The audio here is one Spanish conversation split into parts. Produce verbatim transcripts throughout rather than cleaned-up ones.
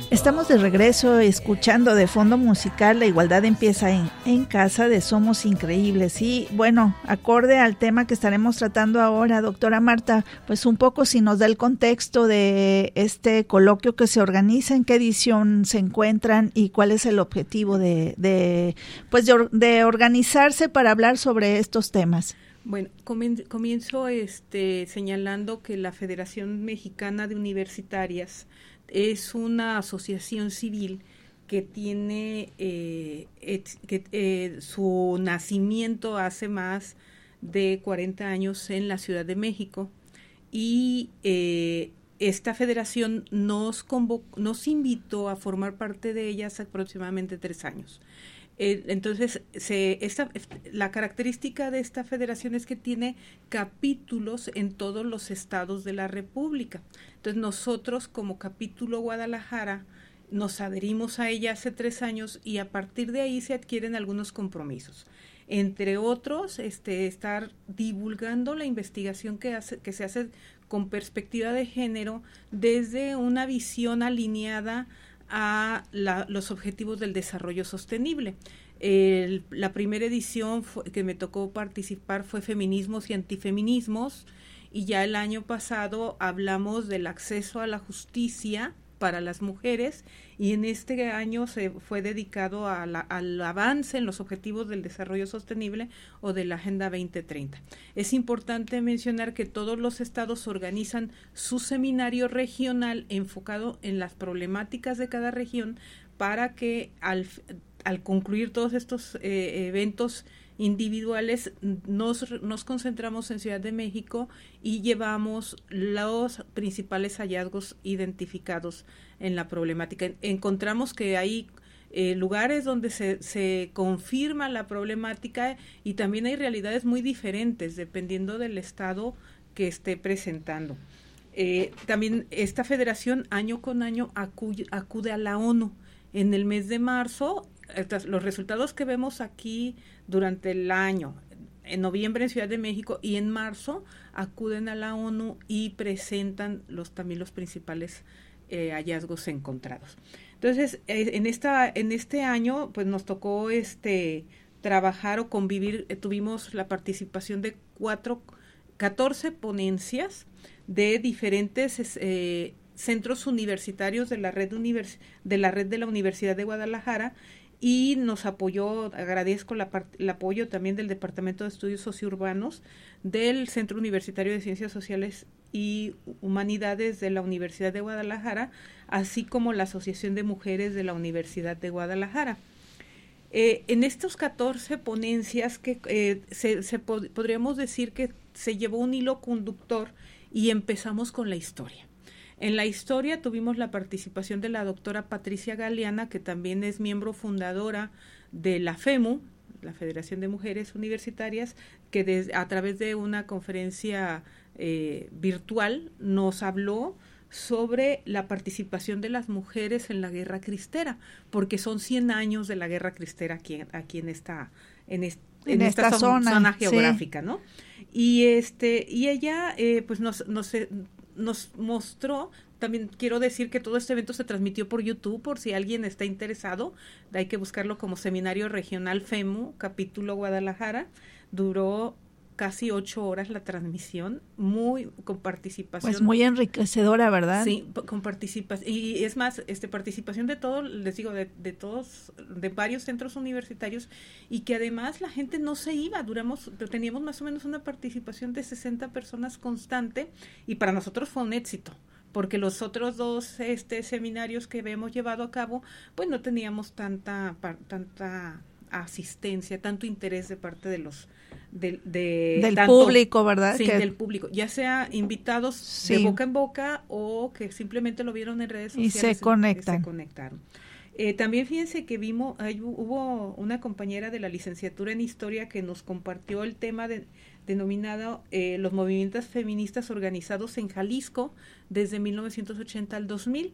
Estamos de regreso escuchando de fondo musical La igualdad empieza en, en casa de Somos Increíbles. Y bueno, acorde al tema que estaremos tratando ahora, doctora Marta, pues un poco si nos da el contexto de este coloquio que se organiza, en qué edición se encuentran y cuál es el objetivo de, de pues de, de organizarse para hablar sobre estos temas. Bueno, comienzo este, señalando que la Federación Mexicana de Universitarias es una asociación civil que tiene eh, et, que, eh, su nacimiento hace más de cuarenta años en la Ciudad de México, y eh, esta federación nos, convocó, nos invitó a formar parte de ella hace aproximadamente tres años. Eh, entonces, se, esta, la característica de esta federación es que tiene capítulos en todos los estados de la República. Entonces, nosotros como capítulo Guadalajara nos adherimos a ella hace tres años y a partir de ahí se adquieren algunos compromisos. Entre otros, este, estar divulgando la investigación que, hace, que se hace con perspectiva de género desde una visión alineada a la, los objetivos del desarrollo sostenible. El, la primera edición fue, que me tocó participar fue Feminismos y Antifeminismos, y ya el año pasado hablamos del acceso a la justicia para las mujeres, y en este año se fue dedicado a la, al avance en los objetivos del desarrollo sostenible o de la Agenda veinte treinta. Es importante mencionar que todos los estados organizan su seminario regional enfocado en las problemáticas de cada región para que al, al concluir todos estos eh, eventos individuales nos, nos concentramos en Ciudad de México y llevamos los principales hallazgos identificados en la problemática. Encontramos que hay eh, lugares donde se, se confirma la problemática y también hay realidades muy diferentes dependiendo del estado que esté presentando. Eh, también esta federación año con año acude, acude a la ONU. En el mes de marzo, los resultados que vemos aquí durante el año, en noviembre en Ciudad de México y en marzo, acuden a la ONU y presentan los también los principales eh, hallazgos encontrados. Entonces, eh, en esta en este año, pues nos tocó este trabajar o convivir, eh, tuvimos la participación de cuatro, catorce ponencias de diferentes eh, centros universitarios de la red univers- de la red de la Universidad de Guadalajara, y nos apoyó, agradezco la part, el apoyo también del Departamento de Estudios Sociourbanos, del Centro Universitario de Ciencias Sociales y Humanidades de la Universidad de Guadalajara, así como la Asociación de Mujeres de la Universidad de Guadalajara. Eh, en estos catorce ponencias que eh, se, se pod- podríamos decir que se llevó un hilo conductor y empezamos con la historia. En la historia tuvimos la participación de la doctora Patricia Galeana, que también es miembro fundadora de la FEMU, la Federación de Mujeres Universitarias, que des, a través de una conferencia eh, virtual nos habló sobre la participación de las mujeres en la Guerra Cristera, porque son cien años de la Guerra Cristera aquí, aquí en esta, en, est, en, en esta, esta zona, zona geográfica, sí. ¿no? Y este, y ella eh, pues nos, nos nos mostró, también quiero decir que todo este evento se transmitió por YouTube, por si alguien está interesado, hay que buscarlo como Seminario Regional FEMU, capítulo Guadalajara, duró casi ocho horas la transmisión, muy con participación. Pues muy enriquecedora, ¿verdad? Sí, con participación, y es más, este participación de todos, les digo, de, de todos, de varios centros universitarios, y que además la gente no se iba, duramos, teníamos más o menos una participación de sesenta personas constante, y para nosotros fue un éxito, porque los otros dos este seminarios que hemos llevado a cabo, pues no teníamos tanta, tanta asistencia, tanto interés de parte de los de, de del tanto, público, ¿verdad? Sí, que... del público, ya sea invitados sí. de boca en boca o que simplemente lo vieron en redes sociales y se conectan. Y se conectaron. Eh, también fíjense que vimos, hay, hubo una compañera de la licenciatura en Historia que nos compartió el tema de, denominado eh, los movimientos feministas organizados en Jalisco desde mil novecientos ochenta al dos mil,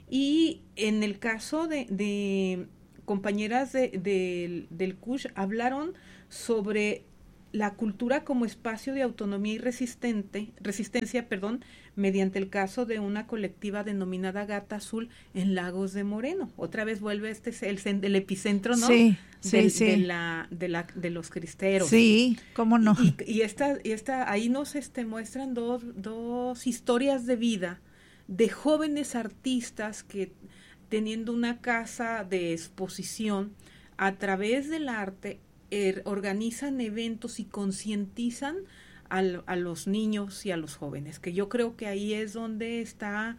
y en el caso de, de compañeras de, de, del C U S H hablaron sobre la cultura como espacio de autonomía y resistente, resistencia, perdón, mediante el caso de una colectiva denominada Gata Azul en Lagos de Moreno. Otra vez vuelve este el, el epicentro, ¿no? Sí, sí, Del, sí. De la, de la, de los cristeros. Sí, cómo no. Y, y esta, y esta, ahí nos este, muestran dos, dos historias de vida de jóvenes artistas que, teniendo una casa de exposición, a través del arte er, organizan eventos y concientizan al, a los niños y a los jóvenes, que yo creo que ahí es donde está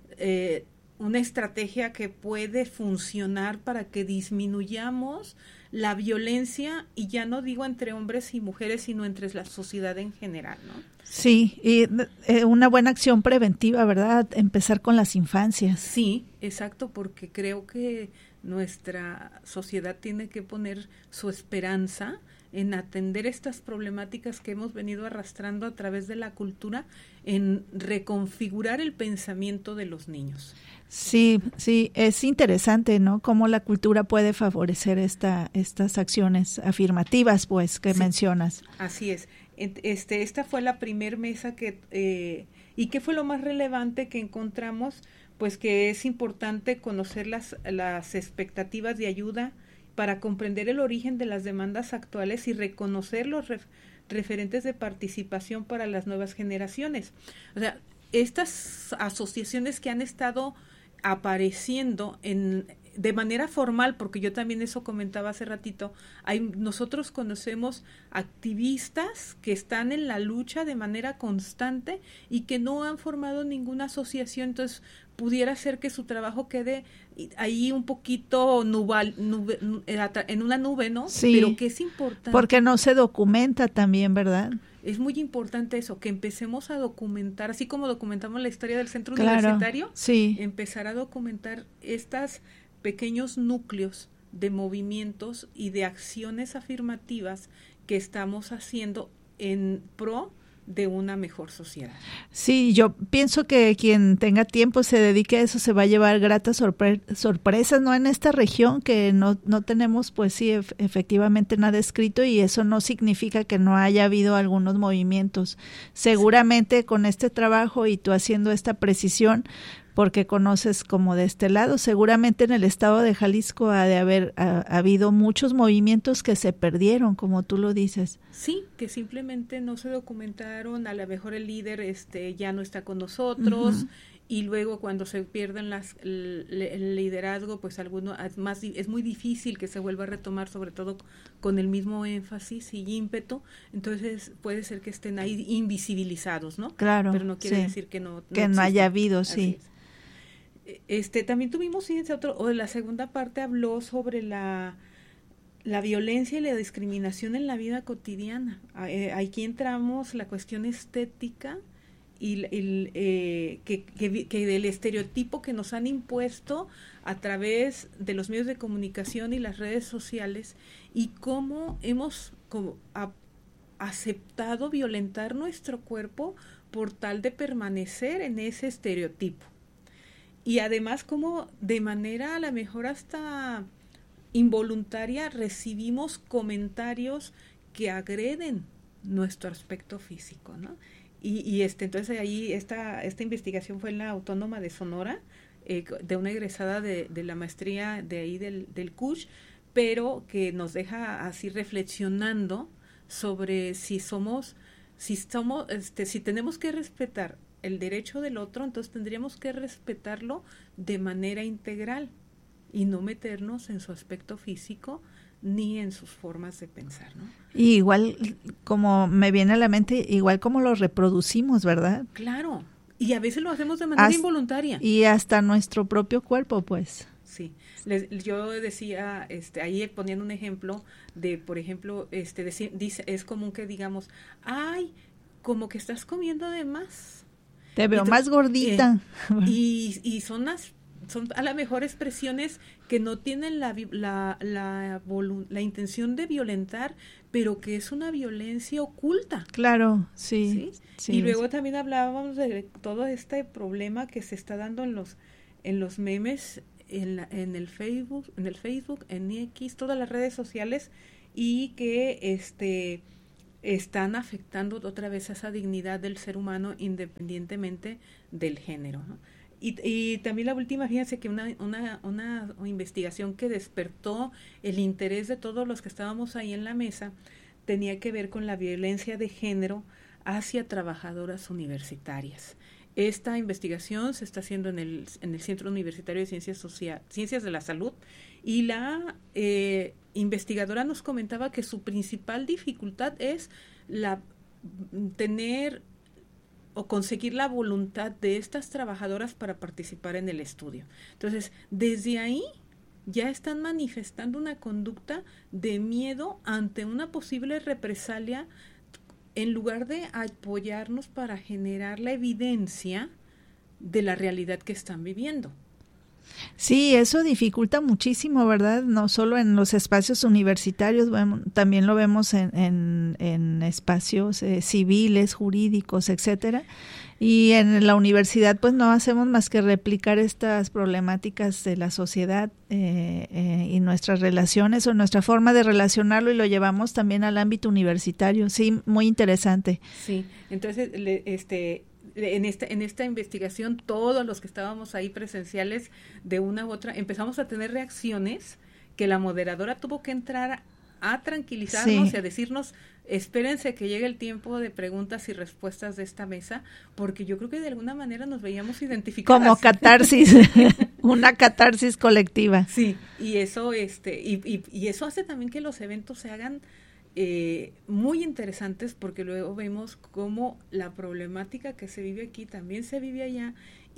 eh, una estrategia que puede funcionar para que disminuyamos la violencia, y ya no digo entre hombres y mujeres, sino entre la sociedad en general, ¿no? Sí, y eh, una buena acción preventiva, ¿verdad? Empezar con las infancias. Sí, exacto, porque creo que nuestra sociedad tiene que poner su esperanza en atender estas problemáticas que hemos venido arrastrando a través de la cultura, en reconfigurar el pensamiento de los niños. Sí, sí, es interesante, ¿no? Cómo la cultura puede favorecer esta, estas acciones afirmativas, pues, que sí mencionas. Así es. Este, esta fue la primer mesa que, eh, ¿y qué fue lo más relevante que encontramos? Pues que es importante conocer las, las expectativas de ayuda para comprender el origen de las demandas actuales y reconocer los ref, referentes de participación para las nuevas generaciones. O sea, estas asociaciones que han estado apareciendo en de manera formal, porque yo también eso comentaba hace ratito, hay, nosotros conocemos activistas que están en la lucha de manera constante y que no han formado ninguna asociación, entonces pudiera ser que su trabajo quede ahí un poquito nubal, nube, en una nube, ¿no? Sí, pero que es importante. Porque no se documenta también, ¿verdad? Es muy importante eso, que empecemos a documentar, así como documentamos la historia del centro claro, universitario, sí. empezar a documentar estas pequeños núcleos de movimientos y de acciones afirmativas que estamos haciendo en pro de una mejor sociedad. Sí, yo pienso que quien tenga tiempo se dedique a eso se va a llevar gratas sorpre- sorpresas, ¿no? En esta región que no, no tenemos, pues sí, ef- efectivamente nada escrito, y eso no significa que no haya habido algunos movimientos. Seguramente con este trabajo y tú haciendo esta precisión, porque conoces como de este lado, seguramente en el estado de Jalisco ha de haber ha, ha habido muchos movimientos que se perdieron, como tú lo dices. Sí, que simplemente no se documentaron, a lo mejor el líder este ya no está con nosotros, uh-huh. y luego cuando se pierden las el, el liderazgo, pues alguno es más es muy difícil que se vuelva a retomar, sobre todo con el mismo énfasis y ímpetu, entonces puede ser que estén ahí invisibilizados, ¿no? Claro, pero no quiere sí. decir que no, no que no haya habido, sí. Este, también tuvimos, fíjense, otro, o la segunda parte habló sobre la, la violencia y la discriminación en la vida cotidiana. Aquí entramos la cuestión estética y el, eh, que, que, que del estereotipo que nos han impuesto a través de los medios de comunicación y las redes sociales, y cómo hemos como a, aceptado violentar nuestro cuerpo por tal de permanecer en ese estereotipo. Y además como de manera a lo mejor hasta involuntaria recibimos comentarios que agreden nuestro aspecto físico, ¿no? Y, y este entonces ahí esta esta investigación fue en la Autónoma de Sonora, eh, de una egresada de, de la maestría de ahí del, del C U S H, pero que nos deja así reflexionando sobre si somos, si somos, este, si tenemos que respetar el derecho del otro, entonces tendríamos que respetarlo de manera integral y no meternos en su aspecto físico ni en sus formas de pensar, ¿no? Y igual, como me viene a la mente, igual como lo reproducimos, ¿verdad? Claro, y a veces lo hacemos de manera Hasta, involuntaria. Y hasta nuestro propio cuerpo, pues. Sí, Les, yo decía, este, ahí poniendo un ejemplo de, por ejemplo, este, dice, dice, es común que digamos, ay, como que estás comiendo de más. Te veo Entonces, más gordita. Eh, y, y son las son a la mejor expresiones que no tienen la la, la, la la intención de violentar, pero que es una violencia oculta. Claro, sí. ¿Sí? sí y luego sí. también hablábamos de todo este problema que se está dando en los en los memes, en, la, en el Facebook, en el Facebook, en X, todas las redes sociales, y que este están afectando otra vez esa dignidad del ser humano independientemente del género, ¿no? Y, y también la última, fíjense que una, una, una investigación que despertó el interés de todos los que estábamos ahí en la mesa tenía que ver con la violencia de género hacia trabajadoras universitarias. Esta investigación se está haciendo en el, en el Centro Universitario de Ciencias Social, Ciencias de la Salud, y la eh, investigadora nos comentaba que su principal dificultad es la tener o conseguir la voluntad de estas trabajadoras para participar en el estudio. Entonces, desde ahí ya están manifestando una conducta de miedo ante una posible represalia, en lugar de apoyarnos para generar la evidencia de la realidad que están viviendo. Sí, eso dificulta muchísimo, ¿verdad? No solo en los espacios universitarios, bueno, también lo vemos en, en, en espacios eh, civiles, jurídicos, etcétera. Y en la universidad, pues no hacemos más que replicar estas problemáticas de la sociedad eh, eh, y nuestras relaciones o nuestra forma de relacionarlo, y lo llevamos también al ámbito universitario. Sí, muy interesante. Sí, entonces, le, este... En esta, en esta investigación, todos los que estábamos ahí presenciales, de una u otra, empezamos a tener reacciones que la moderadora tuvo que entrar a, a tranquilizarnos, sí, y a decirnos, espérense que llegue el tiempo de preguntas y respuestas de esta mesa, porque yo creo que de alguna manera nos veíamos identificadas. Como catarsis, una catarsis colectiva. Sí, y eso, este, y, y, y eso hace también que los eventos se hagan Eh, muy interesantes, porque luego vemos cómo la problemática que se vive aquí también se vive allá,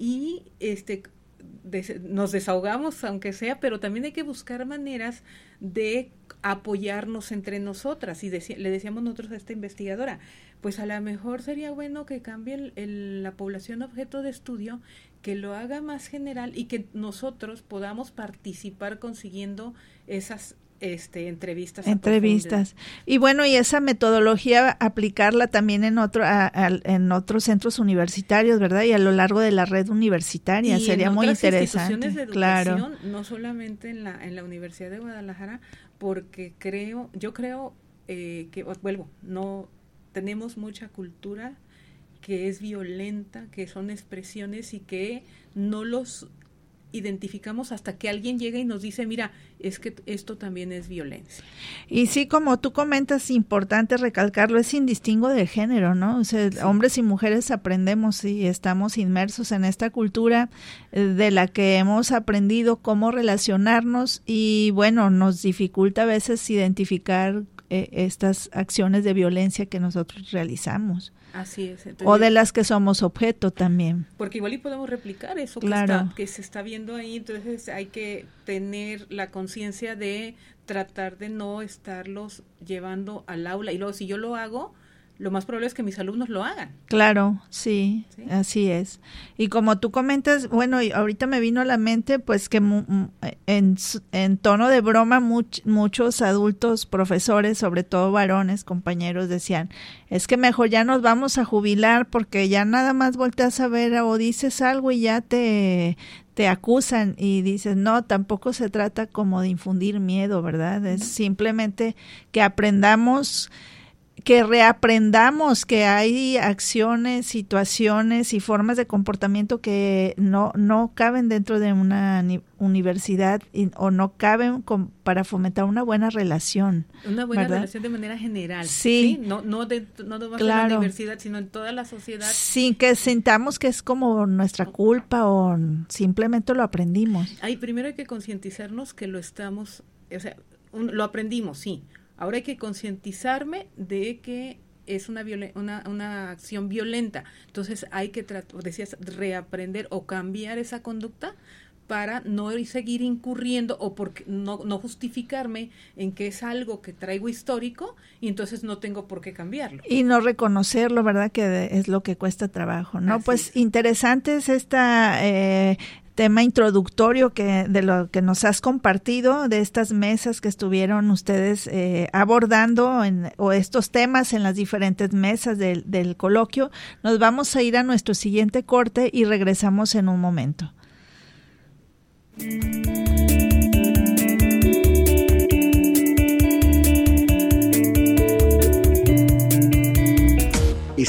y este des, nos desahogamos aunque sea, pero también hay que buscar maneras de apoyarnos entre nosotras. Y deci- le decíamos nosotros a esta investigadora, pues a lo mejor sería bueno que cambie el, el, la población objeto de estudio, que lo haga más general y que nosotros podamos participar consiguiendo esas Este, entrevistas. Entrevistas. Y bueno, y esa metodología aplicarla también en otro a, a, en otros centros universitarios, ¿verdad? Y a lo largo de la red universitaria, y sería muy interesante. Instituciones de educación, claro, no solamente en la en la Universidad de Guadalajara, porque creo, yo creo eh, que vuelvo, no tenemos mucha cultura que es violenta, que son expresiones y que no los identificamos hasta que alguien llega y nos dice, mira, es que esto también es violencia. Y sí, como tú comentas, importante recalcarlo, es sin distingo de género, ¿no? O sea, sí, hombres y mujeres aprendemos y estamos inmersos en esta cultura eh, de la que hemos aprendido cómo relacionarnos, y bueno, nos dificulta a veces identificar eh, estas acciones de violencia que nosotros realizamos. Así es. Entonces, o de las que somos objeto también. Porque igual y podemos replicar eso, claro, que, está, que se está viendo ahí, entonces hay que tener la conciencia de tratar de no estarlos llevando al aula. Y luego, si yo lo hago, lo más probable es que mis alumnos lo hagan. Claro, sí, ¿sí? Así es. Y como tú comentas, bueno, y ahorita me vino a la mente, pues que mu- en, en tono de broma much, muchos adultos, profesores, sobre todo varones, compañeros, decían, es que mejor ya nos vamos a jubilar, porque ya nada más volteas a ver o dices algo y ya te... te acusan, y dices, no, tampoco se trata como de infundir miedo, ¿verdad? Es simplemente que aprendamos, que reaprendamos que hay acciones, situaciones y formas de comportamiento que no no caben dentro de una ni- universidad y, o no caben con, para fomentar una buena relación. Una buena ¿verdad? Relación de manera general. Sí. ¿sí? No, no, de, no nomás claro. en la universidad, sino en toda la sociedad. Sin que sintamos que es como nuestra culpa o simplemente lo aprendimos. Ay, primero hay que concientizarnos que lo estamos, o sea, un, lo aprendimos, sí. Ahora hay que concientizarme de que es una, violen- una una acción violenta. Entonces hay que, tratar, decías, reaprender o cambiar esa conducta para no seguir incurriendo o porque no, no justificarme en que es algo que traigo histórico y entonces no tengo por qué cambiarlo. Y no reconocerlo, ¿verdad? Que es lo que cuesta trabajo, ¿no? Así pues es. Interesante es esta... Eh, tema introductorio que de lo que nos has compartido, de estas mesas que estuvieron ustedes eh, abordando en, o estos temas en las diferentes mesas del, del coloquio. Nos vamos a ir a nuestro siguiente corte y regresamos en un momento.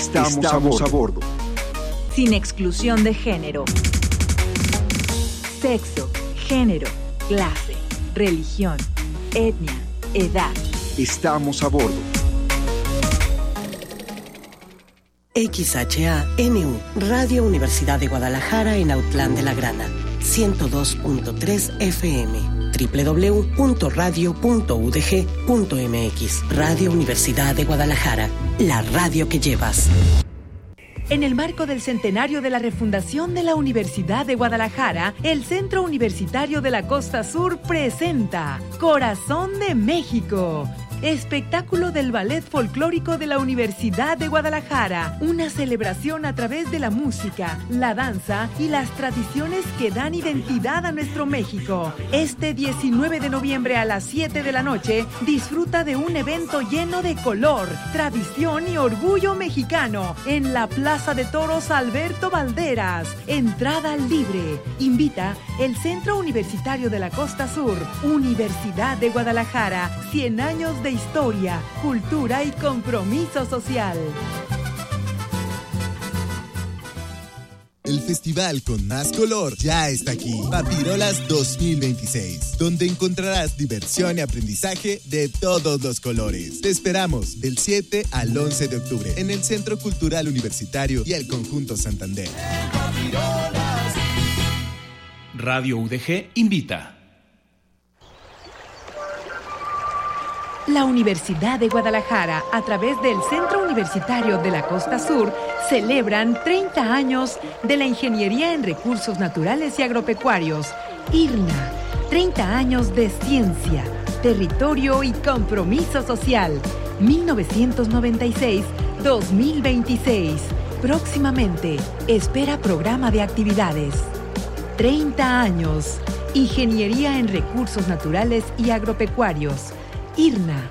Estamos, Estamos a, bordo. a bordo. Sin exclusión de género. Sexo, género, clase, religión, etnia, edad. Estamos a bordo. X H A N U, Radio Universidad de Guadalajara en Autlán de la Grana, ciento dos punto tres F M, doble u doble u doble u punto radio punto u d g punto m x. Radio Universidad de Guadalajara, la radio que llevas. En el marco del centenario de la refundación de la Universidad de Guadalajara, el Centro Universitario de la Costa Sur presenta Corazón de México, espectáculo del Ballet Folclórico de la Universidad de Guadalajara, una celebración a través de la música, la danza y las tradiciones que dan identidad a nuestro México. Este diecinueve de noviembre a las siete de la noche, disfruta de un evento lleno de color, tradición y orgullo mexicano en la Plaza de Toros Alberto Valderas. Entrada libre. Invita el Centro Universitario de la Costa Sur, Universidad de Guadalajara, cien años de historia, cultura y compromiso social. El festival con más color ya está aquí, Papirolas dos mil veintiséis, donde encontrarás diversión y aprendizaje de todos los colores. Te esperamos del siete al once de octubre en el Centro Cultural Universitario y el Conjunto Santander. Radio U D G invita. La Universidad de Guadalajara, a través del Centro Universitario de la Costa Sur, celebran treinta años de la Ingeniería en Recursos Naturales y Agropecuarios, I R N A, treinta años de ciencia, territorio y compromiso social, mil novecientos noventa y seis a dos mil veintiséis. Próximamente, espera programa de actividades. treinta años, Ingeniería en Recursos Naturales y Agropecuarios, I R N A.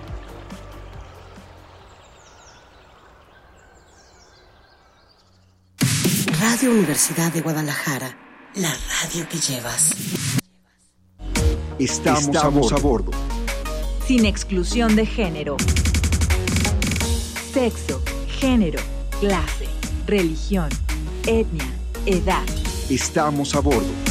Radio Universidad de Guadalajara, la radio que llevas. Estamos, Estamos a, bordo. a bordo. Sin exclusión de género. Sexo, género, clase, religión, etnia, edad. Estamos a bordo.